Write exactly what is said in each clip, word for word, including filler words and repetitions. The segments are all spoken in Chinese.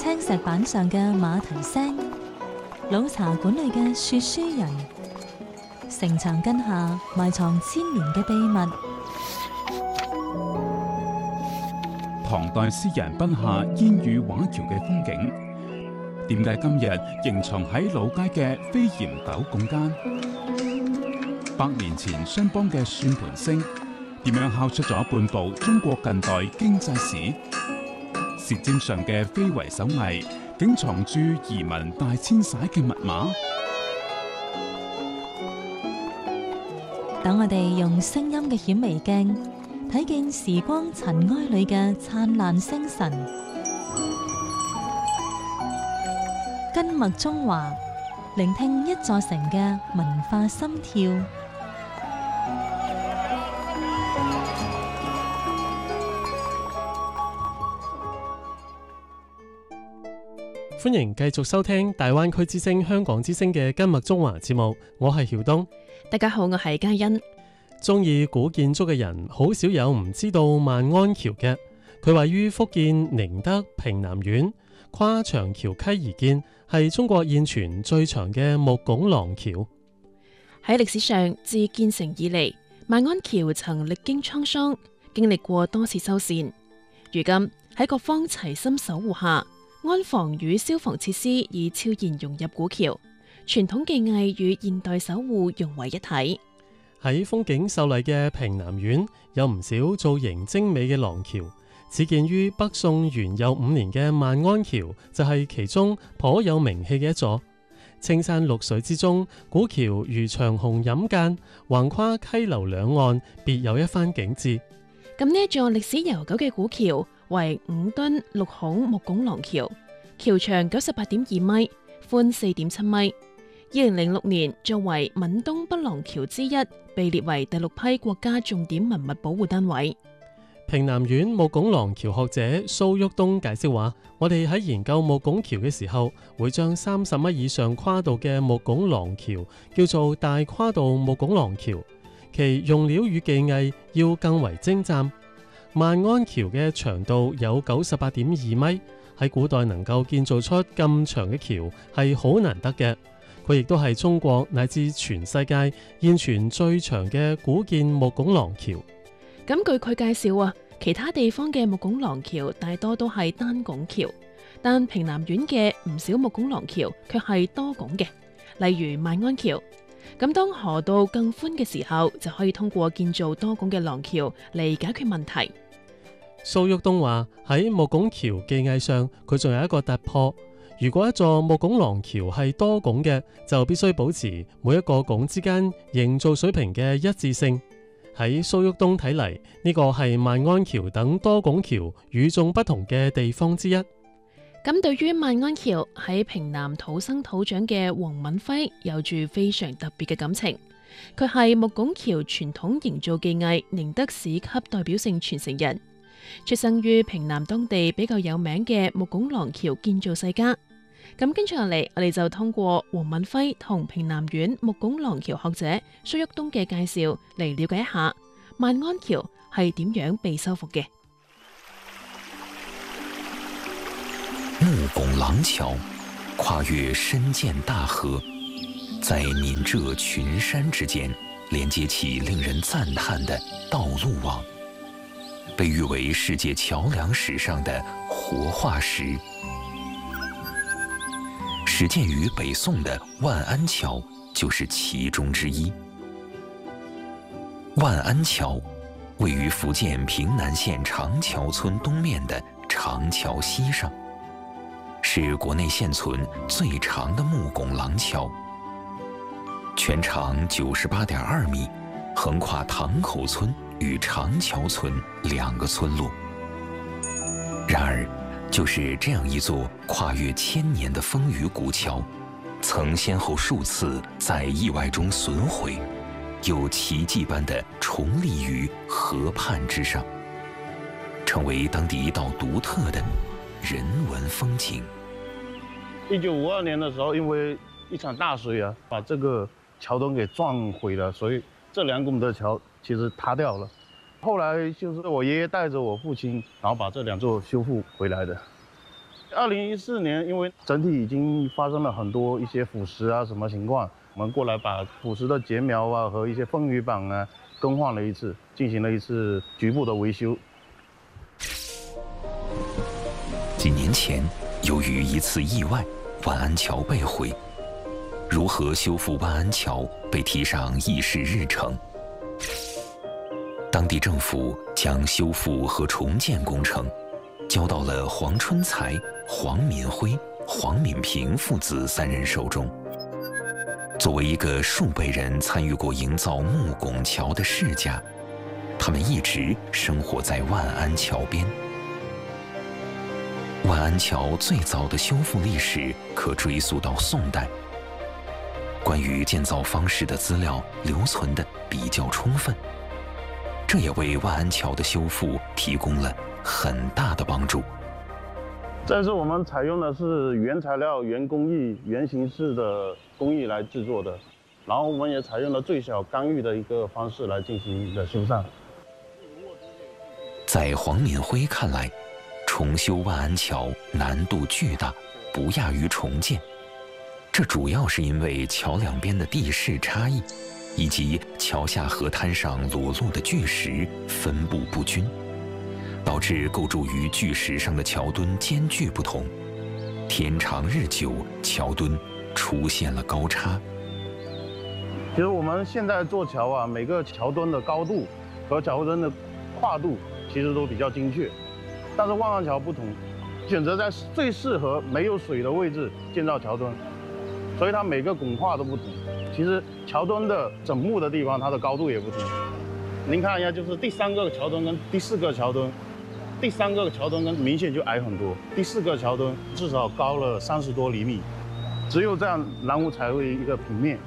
青石板上嘅馬蹄聲，老茶館裏嘅說書人，城牆根下埋藏千年嘅秘密。 唐代詩人筆下煙雨畫橋嘅風景，點解今日仍藏喺老街嘅飛檐斗拱間？百年前商幫嘅算盤聲，點樣敲出咗半部中國近代經濟史？舌尖上嘅非遺手藝，竟藏住移民大遷徙嘅密碼。 等我哋用聲音嘅顯微鏡，睇見時光塵埃裏嘅燦爛星辰。根脈中華，聆聽一座城嘅文化心跳。 歡迎繼續收聽大灣區之聲香港之聲嘅根脈中華節目，我係曉東。 大家好，我係嘉欣。 中意古建築嘅人好少有唔知道萬安橋嘅。佢位於福建寧德平南縣，跨長橋溪而建，係中國現存最長嘅木拱廊橋。 喺歷史上，自建成以嚟，萬安橋曾歷經滄桑，經歷過多次修繕。如今喺各方齊心守護下，安防與消防設施已悄然融入古橋，傳統技藝與現代守護融為一體。 喺風景秀麗嘅平南縣，有唔少造型精美嘅廊橋。始建於北宋元佑五年嘅萬安橋就係其中頗有名氣嘅一座。青山綠水之中，古橋如長虹引間，橫跨溪流兩岸，別有一番景致。 咁呢一座歷史悠久嘅古橋為五噸六孔木拱廊橋，橋長九十八點二米，寬四點七米。二零零六年作為閩東北廊橋之一，被列為第六批國家重點文物保護單位。 平南縣木拱廊橋學者蘇旭東解釋話，我哋喺研究木拱橋嘅時候，會將三十米以上跨度嘅木拱廊橋叫做大跨度木拱廊橋，其用料與技藝要更為精湛。萬安橋嘅長度有九十八點二米，喺古代能夠建造出咁長嘅橋係好難得嘅。佢亦都係中國乃至全世界現存最長嘅古建木拱廊橋。 咁據佢介紹啊，其他地方嘅木拱廊橋大多都係單拱橋，但平南縣嘅唔少木拱廊橋卻係多拱嘅，例如萬安橋。咁當河道更寬嘅時候，就可以通過建造多拱嘅廊橋嚟解決問題。 蘇旭東話喺木拱橋技藝上，佢仲有一個突破。如果一座木拱廊橋係多拱嘅，就必須保持每一個拱之間營造水平嘅一致性。喺蘇旭東睇嚟，呢個係萬安橋等多拱橋與眾不同嘅地方之一。 咁對於萬安橋喺平南土生土長嘅黃敏輝有住非常特別嘅感情。佢係木拱橋傳統營造技藝寧德市級代表性傳承人，出生於平南當地比較有名嘅木拱廊橋建造世家。咁跟住落嚟，我哋就通過黃敏輝同平南縣木拱廊橋學者蘇旭東嘅介紹嚟了解一下萬安橋係點樣被修復嘅。 木拱廊橋跨越深涧大河，在閩浙群山之間連接起令人讚嘆的道路網，被譽為世界橋樑史上的活化石。始建於北宋的萬安橋就是其中之一。萬安橋位於福建平南縣長橋村東面的長橋溪上，是國內現存最長的木拱廊橋，全長九十八點二米，橫跨塘口村與長橋村兩個村落。然而，就是這樣一座跨越千年的風雨古橋，曾先後數次在意外中損毀，又奇蹟般的重立於河畔之上，成為當地一道獨特的人文風景。 一九五二年的時候，因為一場大水啊，把這個橋墩給撞毀了，所以這兩公的橋其實塌掉了。後來就是我爺爺帶着我父親，然後把這兩座修復回來的。 二零一四年，因为整体已经发生了很多一些腐蚀啊什么情况，我们过来把腐蚀的节苗啊和一些风雨板啊更换了一次，进行了一次局部的维修。 几年前，由于一次意外，万安桥被毁，如何修复万安桥被提上议事日程。当地政府将修复和重建工程交到了黄春才、黄敏辉、黄敏平父子三人手中。作为一个数辈人参与过营造木拱桥的世家，他们一直生活在万安桥边。万安桥最早的修复历史可追溯到宋代，关于建造方式的资料留存的比较充分，这也为万安桥的修复提供了很大的帮助。 这次我们采用的是原材料、原工艺、原形式的工艺来制作的，然后我们也采用了最小干预的一个方式来进行的修缮。 在黄敏辉看来，重修万安桥难度巨大，不亚于重建。这主要是因为桥两边的地势差异，以及桥下河滩上裸露的巨石分布不均，导致构筑于巨石上的桥墩间距不同。天长日久，桥墩出现了高差。 其实我们现在做桥啊，每个桥墩的高度和桥墩的跨度其实都比较精确，但是万安桥不同，选择在最适合没有水的位置建造桥墩，所以它每个拱跨都不同。其实桥墩的整木的地方，它的高度也不同。您看一下，就是第三个桥墩跟第四个桥墩，第三个桥墩跟明显就矮很多，第四个桥墩至少高了三十多厘米。只有这样，栏屋才会一个平面。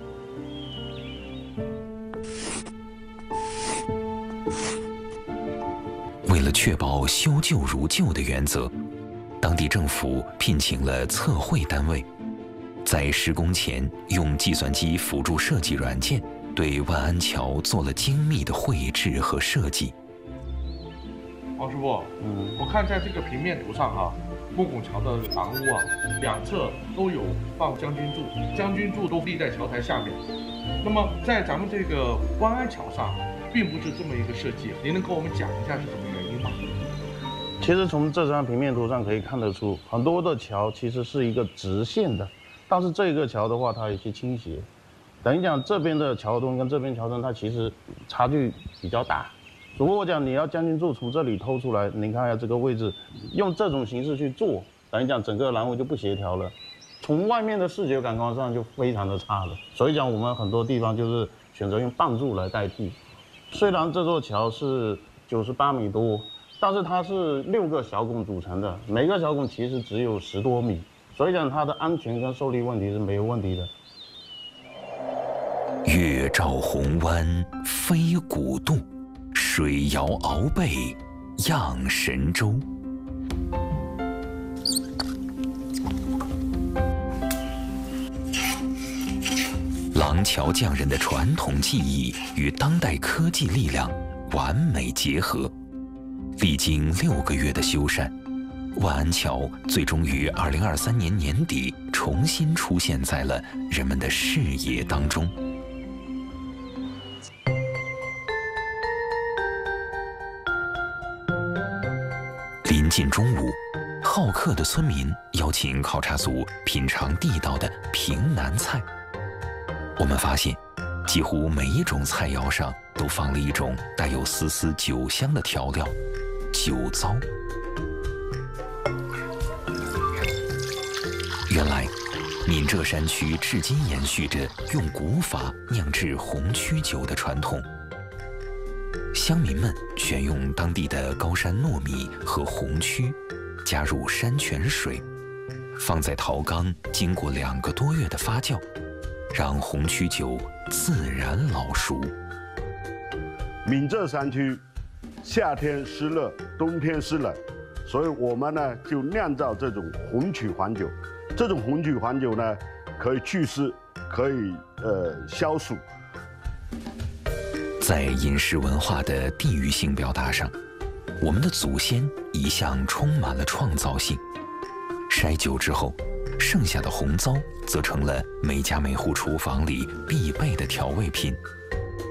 为了确保修旧如旧的原则，当地政府聘请了测绘单位，在施工前用计算机辅助设计软件对万安桥做了精密的绘制和设计。 黄师傅，嗯，我看在这个平面图上哈、啊，木拱桥的廊屋啊，两侧都有放将军柱，将军柱都立在桥台下面。那么在咱们这个万安桥上，并不是这么一个设计，您能跟我们讲一下是什么原因吗？ 其实从这张平面图上可以看得出，很多的桥其实是一个直线的，但是这个桥的话，它有些倾斜。等于讲这边的桥墩跟这边桥墩，它其实差距比较大。如果我讲你要将军柱从这里偷出来，您看一下这个位置，用这种形式去做，等于讲整个栏屋就不协调了，从外面的视觉感官上就非常的差了。所以讲我们很多地方就是选择用半柱来代替。虽然这座桥是九十八米多，但是它是六个小拱组成的，每个小拱其实只有十多米，所以讲它的安全跟受力问题是没有问题的。 月照红湾飞古渡，水摇鳌背漾神州。廊桥匠人的传统技艺与当代科技力量完美结合，历经六个月的修缮，万安桥最终于二零二三年年底重新出现在了人们的视野当中。临近中午，好客的村民邀请考察组品尝地道的平南菜。我们发现，几乎每一种菜肴上都放了一种带有丝丝酒香的调料——酒糟。原来，闽浙山区至今延续着用古法酿制红曲酒的传统。乡民们选用当地的高山糯米和红曲，加入山泉水，放在陶缸，经过两个多月的发酵，让红曲酒自然老熟。 闽浙山区夏天湿热，冬天湿冷，所以我们呢就酿造这种红曲黄酒。这种红曲黄酒呢，可以祛湿，可以呃消暑。 在饮食文化的地域性表达上，我们的祖先一向充满了创造性。 筛酒之后，剩下的红糟则成了每家每户厨房里必备的调味品。